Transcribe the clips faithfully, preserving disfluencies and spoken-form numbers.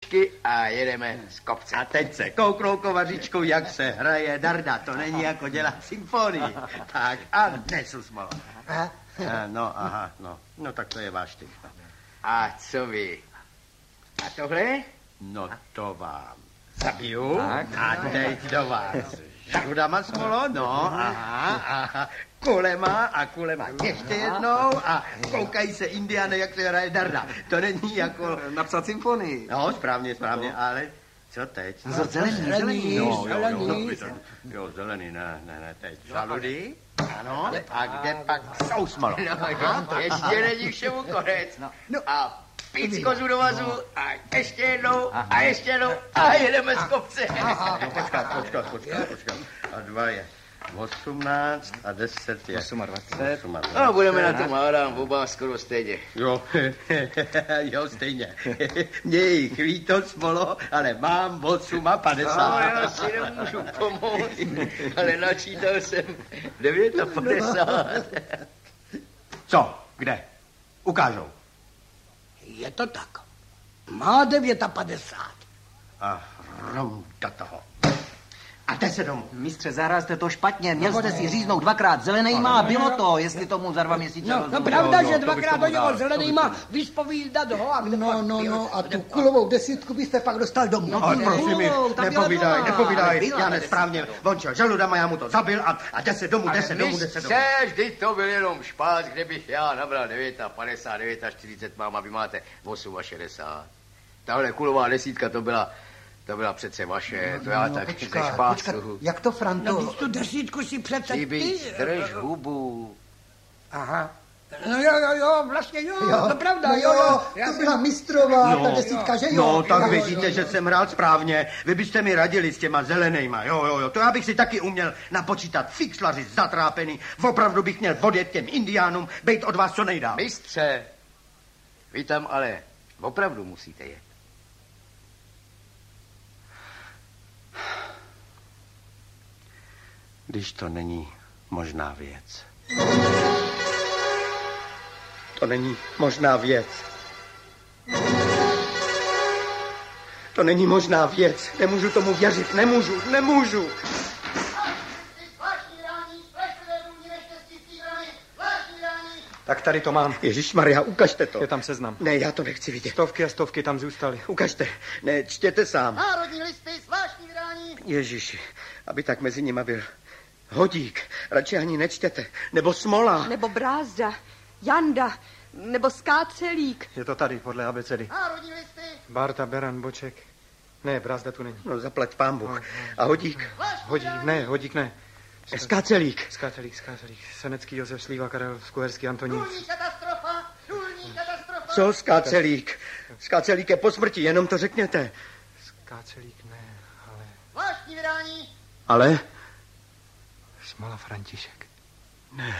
pušky a jedeme z kopce. A teď se kouknou, kovaříčku, jak se hraje darda. To není jako dělat symfonii. Tak a nesu Smola. A, no, aha, no. No tak to je váš typ. A co vy? A tohle? No to vám zabiju. Tak. A teď do vás. Žaludama, Smolo, no, aha, aha. Kulema a kulema ještě jednou a koukají se Indiane, jak se hraje darda. To není jako... Napsat symfonii. No, správně, správně, ale co teď? No, zelený, zelený, no, zelený. Jo, jo, jo, jo, zelený, ne, ne, ne, teď žaludy. Ano, a kde pak jsou, Smolo? No, ještě není všemu konec. A pícko z vodovazu a ještě jednou a ještě jednou a jedeme z kopce. No, počkat, počkat, počkat, počkat. A dva je osmnáct a deset je dvacet osm. No, budeme na tom hádám, oba skoro stejně. Jo, jo, stejně. Mě jich líto, Smolo, ale mám osm a padesát. No, já si nemůžu pomoct, ale načítal jsem devět a padesát. Co? Kde? Ukážou. Je to tak. Má devět a padesát. A rom do toho. A jde se domů. Mistře, zahrál jste to špatně. Měl jste si říznout dvakrát zelenejma a bylo to, jestli tomu za dva měsíce No, rozumím. no pravda, no, že no, dvakrát hodilo zelenýma vyspovídat ho a kde No, pak no, pil. no, a tu kulovou desítku byste pak dostal domů. No, ale prosím, mi, Kulovou, ta byla nepovídaj, doma. nepovídaj. Byla Já na nesprávně. On šel žaludama, já mu to zabil a, a jde se domů, jde se domů, jde se domů. Mistře, vždyť to byl jenom špás, kde bych já nabral devět a padesát, devět a čtyřicet mám a vy máte osm a šedesát. Tahle kulová desítka to byla... To byla přece vaše, to já No, tak počkat, ze špásu. počkat, jak to, Franto? No, když tu desítku si přece Ty ty... drž hubu. Aha. No jo, jo, jo, vlastně jo, Jo, to pravda, no jo, jo. to byla mistrová, No, ta desítka, že jo? No, tak jo, vidíte, jo. že jsem hrál správně. Vy byste mi radili s těma zelenejma. Jo, jo, jo. To já bych si taky uměl napočítat. Fixlaři zatrápený. Opravdu bych měl odjet těm indiánům, bejt od vás co nejdál. Mistře, vy tam ale opravdu musíte jet. Když to není možná věc. To není možná věc. To není možná věc. Nemůžu tomu věřit. Nemůžu, nemůžu. Tak tady to mám. Ježišmarja, ukažte to. Je tam seznam. Ne, já to nechci vidět. Stovky a stovky tam zůstaly. Ukažte. Ne, čtěte sám. Národní listy, zvláštní vydání. Ježiši, aby tak mezi nima byl Hodík. Radši ani nečtěte. Nebo Smola. Nebo Brázda, Janda, nebo Skácelík. Je to tady, podle abecedy. Národní listy. Barta, Beran, Boček. Ne, Brázda tu není. No, zaplať pán Bůh. A Hodík? Hodík, ne, Hodík ne. Skácelík. Skácelík, Skácelík. Senecký Josef Slíva, Karel Skuherský, Antonín. Důlní katastrofa. Důlní katastrofa. Co Skácelík? Skácelík je po smrti, jenom to řekněte. Skácelík ne, ale... Zvláštní vydání. Ale? Smola František. Ne.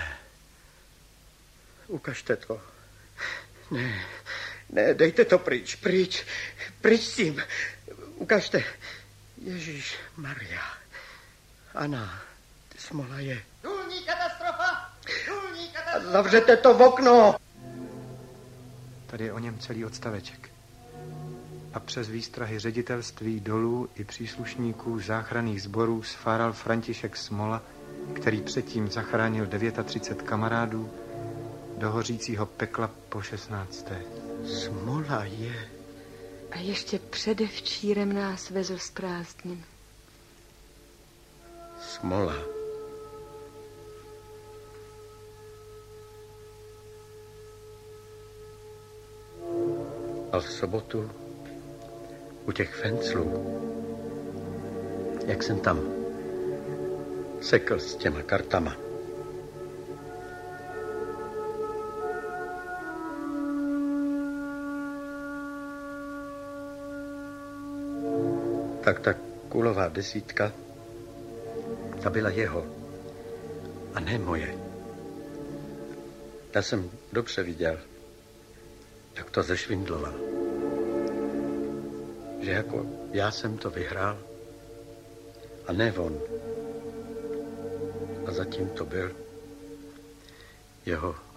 Ukažte to. Ne. Ne, dejte to pryč, pryč. Pryč s tím. Ukažte. Ježíš Maria. Ana, Smola je. Důlní katastrofa. Důlní katastrofa. Zavřete to v okno. Tady je o něm celý odstaveček. A přes výstrahy ředitelství dolů i příslušníků záchranných sborů sfáral František Smola, který předtím zachránil třicet devět kamarádů do hořícího pekla po šestnácté. Smola je. A ještě předevčírem nás vezl z prázdnin. Smola. A v sobotu u těch fenclů, jak jsem tam sekl s těma kartama. Tak ta kulová desítka, ta byla jeho a ne moje. Já jsem dobře viděl, jak to zešvindloval. Že jako já jsem to vyhrál a ne on. A zatím to byl jeho